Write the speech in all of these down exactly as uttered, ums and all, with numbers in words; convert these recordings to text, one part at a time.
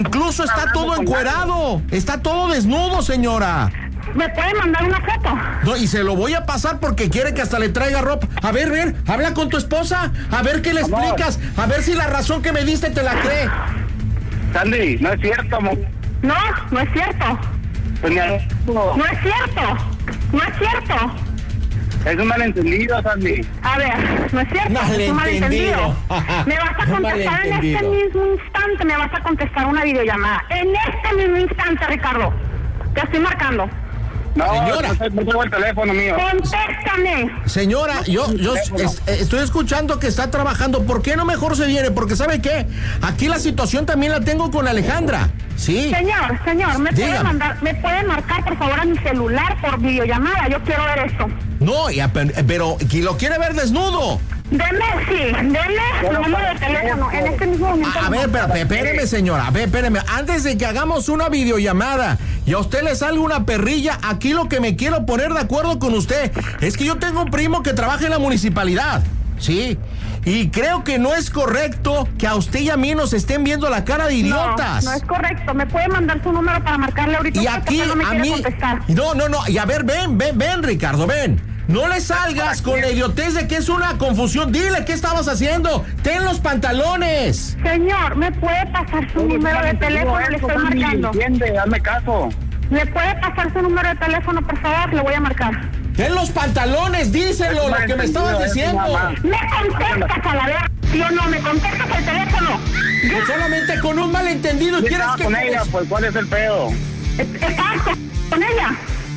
Incluso está todo encuerado. Está todo desnudo, señora. ¿Me puede mandar una foto? No, y se lo voy a pasar porque quiere que hasta le traiga ropa. A ver, ver, habla con tu esposa. A ver qué le Amor. explicas. A ver si la razón que me diste te la cree. Sandy, no es cierto, amor. No, no es cierto. Pues, mira, No es cierto. No es cierto. es un malentendido, Sandy. A ver, no es cierto. Es un malentendido. Me vas a Un contestar en este malentendido. mismo instante. Me vas a contestar una videollamada. En este mismo instante, Ricardo. Te estoy marcando. No, Señora. no, sé, no tengo el teléfono mío. Contéstame. Señora, yo, yo es- estoy escuchando que está trabajando. ¿Por qué no mejor se viene? Porque ¿sabe qué? Aquí la situación también la tengo con Alejandra. Sí. Señor, señor, ¿me puede Dígame. mandar, me puede marcar por favor a mi celular por videollamada? Yo quiero ver esto. No, ya, pero, pero ¿quién lo quiere ver desnudo? Deme, sí, deme el número de teléfono en este mismo momento. A, a ver, pero, espéreme, señora. A ver, espéreme. Antes de que hagamos una videollamada y a usted le salga una perrilla, aquí lo que me quiero poner de acuerdo con usted es que yo tengo un primo que trabaja en la municipalidad. Sí. Y creo que no es correcto que a usted y a mí nos estén viendo la cara de idiotas. No, no es correcto. ¿Me puede mandar su número para marcarle ahorita? Y Porque aquí no me a quiere mí. contestar. No, no, no. Y a ver, ven, ven, ven, Ricardo, ven. No le salgas con la idiotez de que es una confusión. Dile qué estabas haciendo. Ten los pantalones. Señor, ¿me puede pasar su número de teléfono? Le estoy marcando. Entiende, hazme caso. ¿Me puede pasar su número de teléfono, por favor? Le voy a marcar. Ten los pantalones, díselo, lo que me estabas diciendo. ¿Me contestas a la vez? ¿Sí o no? ¿Me contestas el teléfono? Pues solamente con un malentendido. Yo ¿Quieres estaba que con ella, pues, ¿cuál es el pedo? ¿Estás con ella?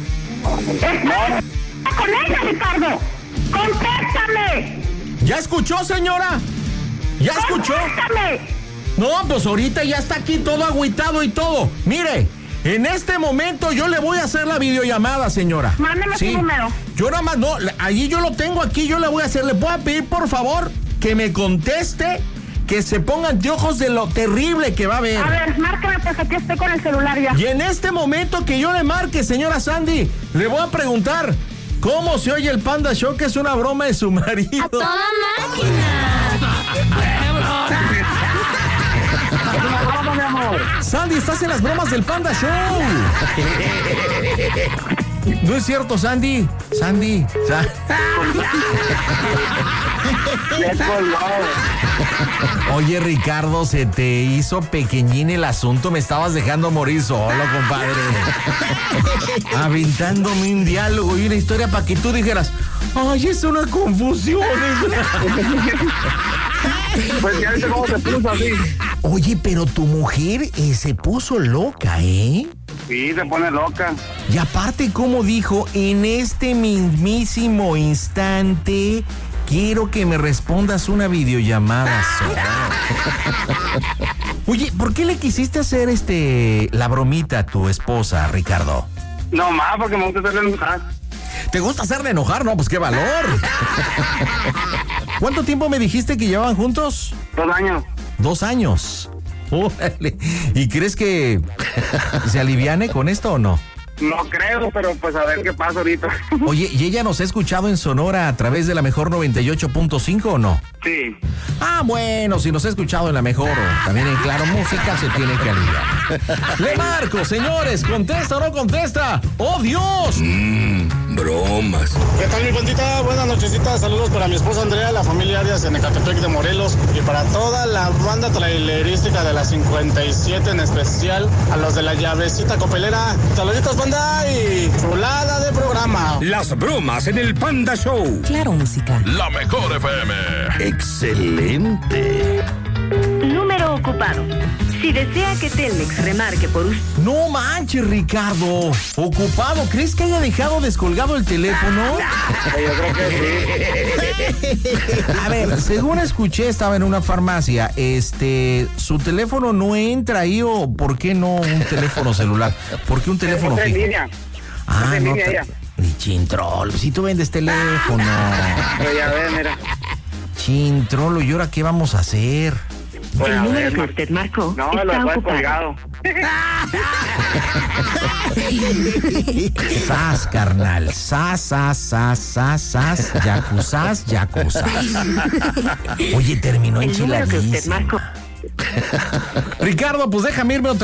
¿Estás con ella, Ricardo? ¡Contéstame! ¿Ya escuchó, señora? ¿Ya escuchó? ¡Contéstame! No, pues ahorita ya está aquí todo agüitado y todo. Mire, en este momento yo le voy a hacer la videollamada, señora. Mándeme su número. Yo nada más, no, allí yo lo tengo aquí, yo le voy a hacer. Le voy a pedir, por favor, que me conteste, que se ponga anteojos de lo terrible que va a ver. A ver, márcame, pues aquí estoy con el celular ya. Y en este momento que yo le marque, señora Sandy, le voy a preguntar cómo se oye el Panda Show, que es una broma de su marido. ¡A toda máquina! mi amor. Sandy, estás en las bromas del Panda Show. No es cierto, Sandy. Sandy. Sa- Ya colgó. Oye, Ricardo, se te hizo pequeñín el asunto. Me estabas dejando morir solo, compadre. Aventándome un diálogo y una historia para que tú dijeras, ay, es una confusión. Pues ya viste cómo se puso así. Oye, pero tu mujer eh, se puso loca, ¿eh? Sí, se pone loca. Y aparte, como dijo, en este mismísimo instante, quiero que me respondas una videollamada. Oye, ¿por qué le quisiste hacer este la bromita a tu esposa, Ricardo? No más, porque me gusta hacerle enojar. ¿Te gusta hacerle enojar? No, pues qué valor. ¿Cuánto tiempo me dijiste que llevaban juntos? Dos años. Dos años. Órale. ¿Y crees que se aliviane con esto o no? No creo, pero pues a ver qué pasa ahorita. Oye, ¿y ella nos ha escuchado en Sonora a través de la Mejor noventa y ocho punto cinco o no? Sí. Ah, bueno, si nos ha escuchado en la Mejor o también en Claro Música, se tiene que aliviar. Le marco, señores, ¿contesta o no contesta? ¡Oh, Dios! Mmm, bromas. ¿Qué tal, mi bandita? Buenas nochecitas, saludos para mi esposa Andrea, la familia Arias en Ecatepec de Morelos y para toda la banda trailerística de la cincuenta y siete, en especial a los de la llavecita copelera. Saluditos, banda, y chulada de programa. Las bromas en el Panda Show. Claro Música. La Mejor F M. Excelente. Número ocupado. Si desea que Telmex remarque por usted. No manches, Ricardo. Ocupado, ¿crees que haya dejado descolgado el teléfono? Yo creo que sí. A ver, según escuché, estaba en una farmacia. Este, su teléfono no entra ahí, o ¿por qué no un teléfono celular? ¿Por qué un teléfono Está en fijo? línea. Ah, Está en no. línea te- ya. Ni chintrol, si tú vendes teléfono. Pero ya ves, mira. Chintrolo, ¿y ahora qué vamos a hacer? Pues, El a número ver, que man. usted marcó No, me lo está voy ocupado. colgado. Sas, carnal. Sas, sas, sas, sas, sas. Yacuzás, yacuzás. Oye, terminó El número que usted marcó. enchiladísima. Ricardo, pues déjame irme otra